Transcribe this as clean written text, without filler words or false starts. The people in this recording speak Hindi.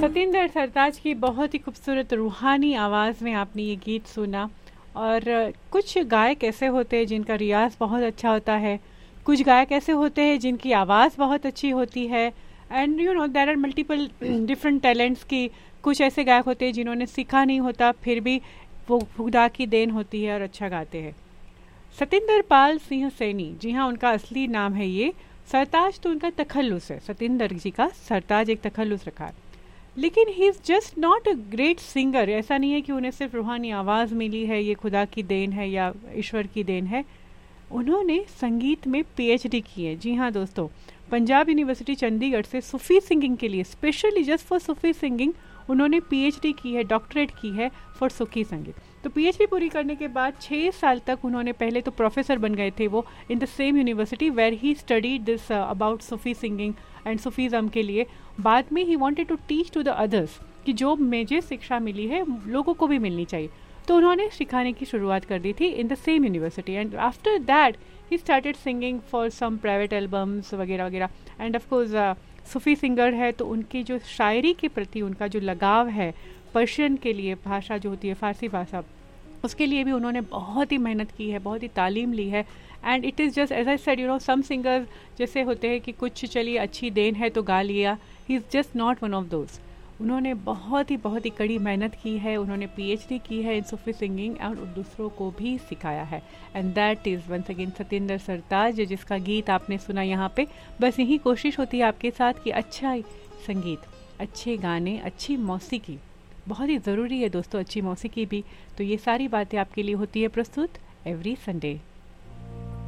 सतिंदर सरताज की बहुत ही खूबसूरत रूहानी आवाज़ में आपने ये गीत सुना। और कुछ गायक ऐसे होते हैं जिनका रियाज़ बहुत अच्छा होता है, कुछ गायक ऐसे होते हैं जिनकी आवाज़ बहुत अच्छी होती है। And you know there are multiple different talents की। कुछ ऐसे गायक होते हैं जिन्होंने सीखा नहीं होता, फिर भी वो खुदा की देन होती है और अच्छा गाते हैं। सतिंदर पाल सिंह सैनी, जी हाँ, उनका असली नाम है ये। सरताज तो उनका तखल्लुस है, सतिंदर जी का सरताज एक तखल्लुस रखा है। लेकिन he is just not a great singer. ऐसा नहीं है कि उन्हें सिर्फ रूहानी आवाज़ मिली है, ये खुदा की देन है या ईश्वर की देन है। उन्होंने संगीत में पीएचडी की है। जी हाँ दोस्तों, पंजाब यूनिवर्सिटी चंडीगढ़ से सूफ़ी सिंगिंग के लिए, specially just for Sufi singing, उन्होंने पीएचडी की है, डॉक्टरेट की है फॉर सूफ़ी संगीत। तो पीएचडी पूरी करने के बाद 6 साल तक उन्होंने, पहले तो प्रोफेसर बन गए थे वो in the same university where he studied this about Sufi singing and Sufism के लिए। बाद में he wanted to teach to the others कि जो मुझे शिक्षा मिली है लोगों को भी मिलनी चाहिए। तो उन्होंने सिखाने की शुरुआत कर दी थी in the same university. And after that he started singing for some private albums वगैरह वगैरह। End of course Sufi singer है तो उनकी जो शायरी के प्रति उनका जो लगाव है, पर्शियन के लिए, भाषा जो होती है फ़ारसी भाषा, उसके लिए भी उन्होंने बहुत ही मेहनत की है, बहुत ही तालीम ली है। And it is just as I said, you know, some singers जैसे होते हैं कि कुछ चलिए अच्छी देन है तो गा लिया। He is just not one of those. उन्होंने बहुत ही कड़ी मेहनत की है। उन्होंने पीएचडी की है इन सूफी सिंगिंग और दूसरों को भी सिखाया है। And that is once again Satinder सरताज, जिसका गीत आपने सुना यहाँ पे। बस यही कोशिश होती है आपके साथ कि अच्छा संगीत, अच्छे गाने, अच्छी मौसीकी बहुत ही ज़रूरी है दोस्तों, अच्छी मौसीकी भी। तो ये सारी बातें आपके लिए होती है प्रस्तुत एवरी संडे।